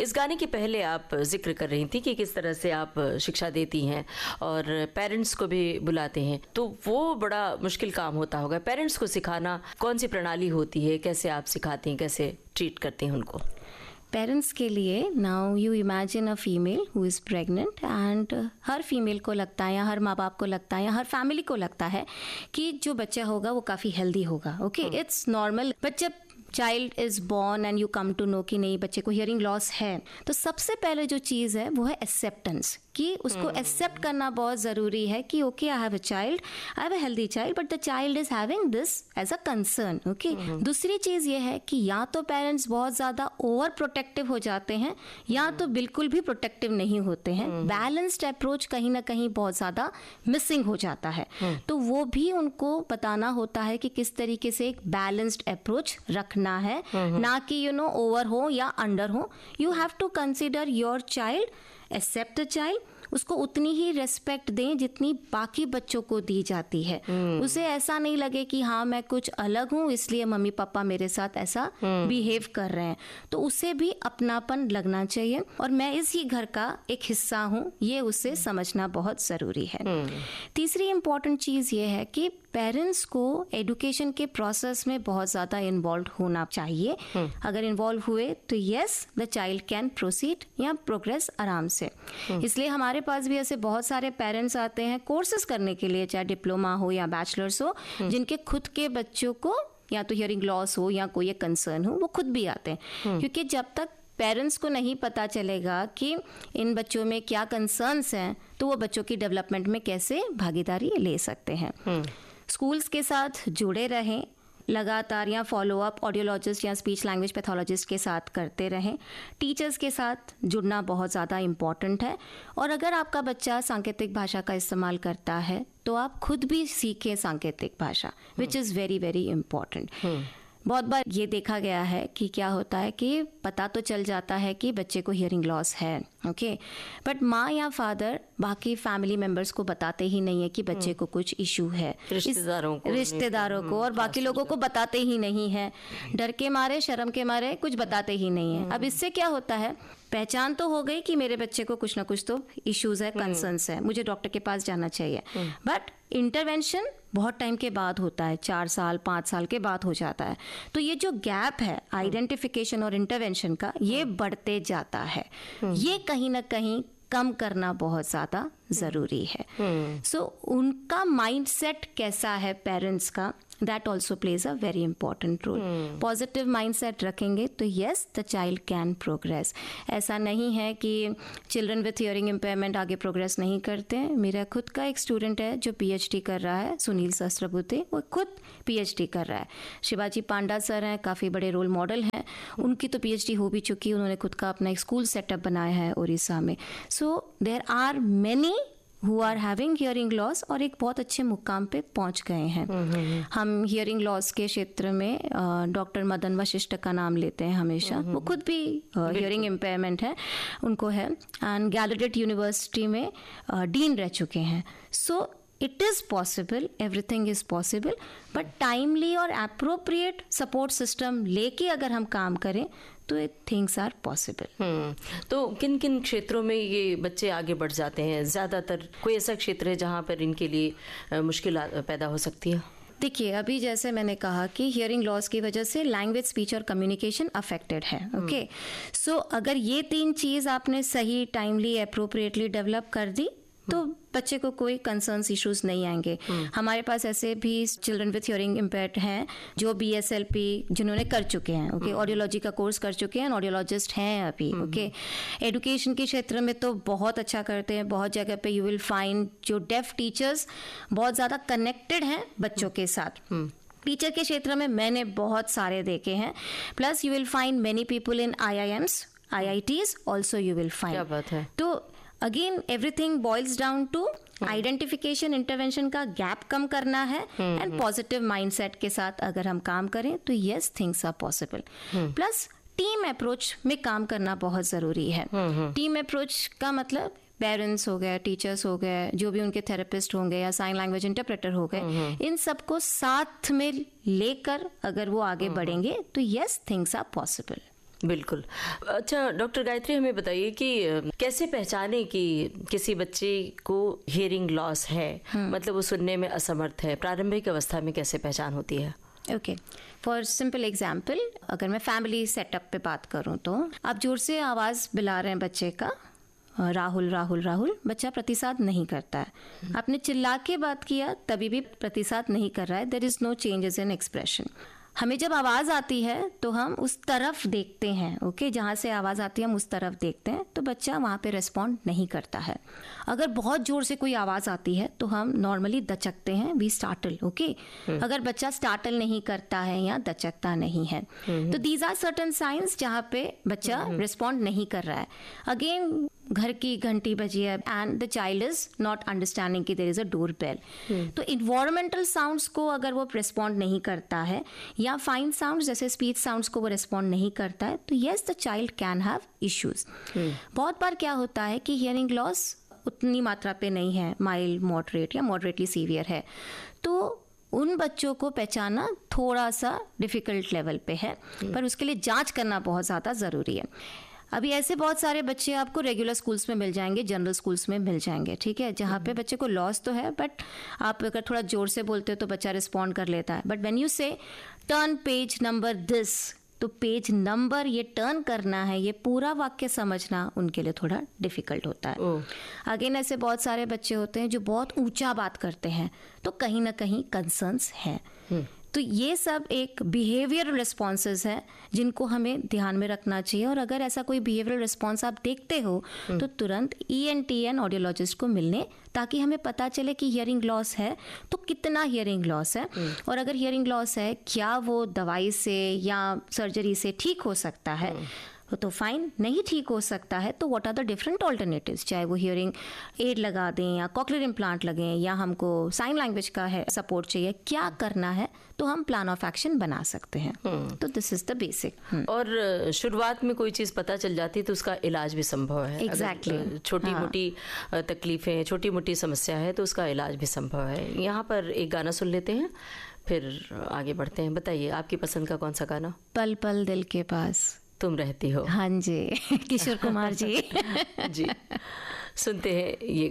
इस गाने के पहले आप जिक्र कर रही थी कि किस तरह से आप शिक्षा देती हैं और पेरेंट्स को भी बुलाते हैं, तो वो बड़ा मुश्किल काम होता होगा। पेरेंट्स को सिखाना कौन सी प्रणाली होती है, कैसे आप सिखाती हैं, कैसे ट्रीट करते हैं उनको? पेरेंट्स के लिए, now you imagine a female who is pregnant and her female को लगता है या हर माँ बाप को लगता है या हर फैमिली को लगता है कि जो बच्चा होगा वो काफ़ी हेल्दी होगा। Okay, it's normal. बट जब child is born and you come to know कि नहीं, बच्चे को हियरिंग लॉस है, तो सबसे पहले जो चीज़ है वो है एक्सेप्टेंस, कि उसको एक्सेप्ट करना बहुत ज़रूरी है कि okay, I have a child, I have a healthy child, but the child is having this as a concern. Okay, दूसरी चीज़ ये है कि या तो पेरेंट्स बहुत ज़्यादा ओवर प्रोटेक्टिव हो जाते हैं या तो बिल्कुल भी प्रोटेक्टिव नहीं होते हैं। बैलेंस्ड अप्रोच कहीं ना कहीं बहुत ज़्यादा मिसिंग हो जाता है, तो वो भी उनको बताना होता है कि किस तरीके से एक बैलेंस्ड अप्रोच रखना है, ना कि ओवर हो या अंडर हो। You have to consider your child, accept the child, उसको उतनी ही रेस्पेक्ट दें जितनी बाकी बच्चों को दी जाती है। उसे ऐसा नहीं लगे कि हाँ मैं कुछ अलग हूँ इसलिए मम्मी पापा मेरे साथ ऐसा बिहेव कर रहे हैं, तो उसे भी अपनापन लगना चाहिए और मैं इसी घर का एक हिस्सा हूँ, ये उसे समझना बहुत ज़रूरी है। तीसरी इम्पॉर्टेंट चीज़ ये है कि पेरेंट्स को एजुकेशन के प्रोसेस में बहुत ज़्यादा इन्वॉल्व होना चाहिए। अगर इन्वॉल्व हुए तो yes, the child can proceed या प्रोग्रेस आराम से। इसलिए हमारे पास भी ऐसे बहुत सारे पेरेंट्स आते हैं कोर्सेज करने के लिए, चाहे डिप्लोमा हो या बैचलर्स हो, जिनके खुद के बच्चों को या तो हियरिंग लॉस हो या कोई एक कंसर्न हो, वो खुद भी आते हैं। क्योंकि जब तक पेरेंट्स को नहीं पता चलेगा कि इन बच्चों में क्या कंसर्न्स हैं, तो वो बच्चों की डेवलपमेंट में कैसे भागीदारी ले सकते हैं। स्कूल्स के साथ जुड़े रहें लगातार, या फॉलो अप ऑडियोलॉजिस्ट या स्पीच लैंग्वेज पैथोलॉजिस्ट के साथ करते रहें। टीचर्स के साथ जुड़ना बहुत ज़्यादा इम्पॉर्टेंट है, और अगर आपका बच्चा सांकेतिक भाषा का इस्तेमाल करता है तो आप खुद भी सीखें सांकेतिक भाषा, which is very very important. बहुत बार ये देखा गया है कि क्या होता है कि पता तो चल जाता है कि बच्चे को हियरिंग लॉस है, ओके, बट माँ या फादर बाकी फैमिली मेंबर्स को बताते ही नहीं है कि बच्चे को कुछ इशू है, रिश्तेदारों को और बाकी लोगों को बताते ही नहीं है, डर के मारे, शर्म के मारे कुछ बताते ही नहीं है। अब इससे क्या होता है, पहचान तो हो गई कि मेरे बच्चे को कुछ ना कुछ तो इश्यूज है, कंसर्न्स है, मुझे डॉक्टर के पास जाना चाहिए, बट इंटरवेंशन बहुत टाइम के बाद होता है, 4 साल 5 साल के बाद हो जाता है। तो ये जो गैप है आइडेंटिफिकेशन और इंटरवेंशन का, ये बढ़ते जाता है। ये कहीं ना कहीं कम करना बहुत ज़्यादा ज़रूरी है। सो उनका माइंडसेट कैसा है पेरेंट्स का, that also plays a very important role. Positive mindset रखेंगे तो yes, the child can progress. ऐसा नहीं है कि चिल्ड्रन विथ हियरिंग इम्पेयरमेंट आगे प्रोग्रेस नहीं करते हैं। मेरा खुद का एक स्टूडेंट है जो PhD कर रहा है, सुनील सहस्त्रबुद्धे, वो खुद PhD कर रहा है। शिवाजी पांडा सर हैं, काफ़ी बड़े रोल मॉडल हैं, उनकी तो PhD हो भी चुकी है, उन्होंने खुद का अपना एक स्कूल सेटअप बनाया है उड़ीसा में। So there are many who are having hearing loss और एक बहुत अच्छे मुकाम पे पहुंच गए हैं। हम हियरिंग लॉस के क्षेत्र में डॉक्टर मदन वशिष्ठ का नाम लेते हैं हमेशा, वो खुद भी हियरिंग इम्पेयरमेंट है, उनको है, एंड गैलरेट यूनिवर्सिटी में डीन रह चुके हैं। So it is possible, everything is possible, but timely और अप्रोप्रिएट सपोर्ट सिस्टम लेके अगर हम काम करें तो थिंग्स आर पॉसिबल। तो किन किन क्षेत्रों में ये बच्चे आगे बढ़ जाते हैं? ज़्यादातर कोई ऐसा क्षेत्र है जहाँ पर इनके लिए मुश्किल पैदा हो सकती है? देखिए, अभी जैसे मैंने कहा कि हियरिंग लॉस की वजह से लैंग्वेज, स्पीच और कम्युनिकेशन अफेक्टेड है, ओके। सो अगर ये 3 चीज़ आपने सही, टाइमली, अप्रोप्रिएटली डेवलप कर दी तो बच्चे को कोई कंसर्न्स इश्यूज नहीं आएंगे। हमारे पास ऐसे भी चिल्ड्रन विथ हियरिंग इम्पेयर्ड हैं जो BSLP जिन्होंने कर चुके हैं, ओके, ऑडियोलॉजी का कोर्स कर चुके हैं, ऑडियोलॉजिस्ट हैं अभी, ओके। एजुकेशन के क्षेत्र में तो बहुत अच्छा करते हैं, बहुत जगह पे यू विल फाइंड जो डेफ टीचर्स बहुत ज़्यादा कनेक्टेड हैं बच्चों के साथ। टीचर के क्षेत्र में मैंने बहुत सारे देखे हैं, plus you will find many people in IIMs, IITs also you will find. क्या बात है। तो again everything boils down to identification, intervention का गैप कम करना है, एंड पॉजिटिव माइंडसेट के साथ अगर हम काम करें तो yes, things are possible. Plus team approach में काम करना बहुत ज़रूरी है। टीम अप्रोच का मतलब पेरेंट्स हो गए, टीचर्स हो गए, जो भी उनके थेरेपिस्ट होंगे या साइन लैंग्वेज इंटरप्रेटर हो गए, इन सबको साथ में लेकर अगर वो आगे बढ़ेंगे तो यस, थिंग्स आर पॉसिबल। बिल्कुल। अच्छा डॉक्टर गायत्री, हमें बताइए कि कैसे पहचाने कि किसी बच्चे को हियरिंग लॉस है, मतलब वो सुनने में असमर्थ है, प्रारंभिक अवस्था में कैसे पहचान होती है? ओके, फॉर सिंपल एग्जाम्पल, अगर मैं फैमिली सेटअप पे बात करूं तो आप जोर से आवाज़ बुला रहे हैं बच्चे का, राहुल राहुल राहुल, बच्चा प्रतिसाद नहीं करता है। आपने चिल्ला के बात किया तभी भी प्रतिसाद नहीं कर रहा है, there is no changes in expression. हमें जब आवाज़ आती है तो हम उस तरफ देखते हैं, ओके, जहाँ से आवाज़ आती है हम उस तरफ देखते हैं, तो बच्चा वहाँ पे रिस्पॉन्ड नहीं करता है। अगर बहुत ज़ोर से कोई आवाज़ आती है तो हम नॉर्मली दचकते हैं, वी स्टार्टल, ओके। अगर बच्चा स्टार्टल नहीं करता है या दचकता नहीं है, तो दीज आर सर्टन साइंस जहाँ पे बच्चा रिस्पॉन्ड नहीं कर रहा है। अगेन घर की घंटी बजी है and the child is not understanding कि there is a door bell, तो इन्वायरमेंटल साउंड्स को अगर वो रिस्पॉन्ड नहीं करता है या फाइन साउंड्स जैसे स्पीच साउंड्स को वो रिस्पॉन्ड नहीं करता है, तो yes the child can have issues. बहुत बार क्या होता है कि हियरिंग लॉस उतनी मात्रा पे नहीं है, माइल्ड, मॉडरेट या मॉडरेटली सीवियर है, तो उन बच्चों को पहचानना थोड़ा सा डिफिकल्ट लेवल पे है, पर उसके लिए जांच करना बहुत ज़्यादा ज़रूरी है। अभी ऐसे बहुत सारे बच्चे आपको रेगुलर स्कूल्स में मिल जाएंगे, जनरल स्कूल्स में मिल जाएंगे, ठीक है, जहाँ पे बच्चे को लॉस तो है, बट आप अगर थोड़ा जोर से बोलते हो तो बच्चा रिस्पॉन्ड कर लेता है। बट व्हेन यू से टर्न पेज नंबर दिस, तो पेज नंबर ये टर्न करना है, ये पूरा वाक्य समझना उनके लिए थोड़ा डिफिकल्ट होता है। अगेन ऐसे बहुत सारे बच्चे होते हैं जो बहुत ऊंचा बात करते हैं, तो कहीं ना कहीं कंसर्न्स हैं। तो ये सब एक बिहेवियरल रिस्पॉन्सेज है जिनको हमें ध्यान में रखना चाहिए, और अगर ऐसा कोई बिहेवियरल रिस्पॉन्स आप देखते हो तो तुरंत ENT एंड ऑडियोलॉजिस्ट को मिलने, ताकि हमें पता चले कि हियरिंग लॉस है तो कितना हियरिंग लॉस है, और अगर हियरिंग लॉस है क्या वो दवाई से या सर्जरी से ठीक हो सकता है, तो फाइन, नहीं ठीक हो सकता है तो what are the different alternatives, चाहे वो हियरिंग एड लगा दें या कॉक्लियर इम्प्लांट लगें या हमको साइन लैंग्वेज का है सपोर्ट चाहिए, क्या करना है, तो हम प्लान ऑफ एक्शन बना सकते हैं। तो दिस इज द बेसिक। और शुरुआत में कोई चीज़ पता चल जाती है तो उसका इलाज भी संभव है। एग्जैक्टली, छोटी मोटी तकलीफें, छोटी मोटी समस्या है तो उसका इलाज भी संभव है। यहाँ पर एक गाना सुन लेते हैं, फिर आगे बढ़ते हैं। बताइए आपकी पसंद का कौन सा गाना? पल पल दिल के पास तुम रहती हो। हाँ जी, किशोर कुमार जी। जी, सुनते हैं ये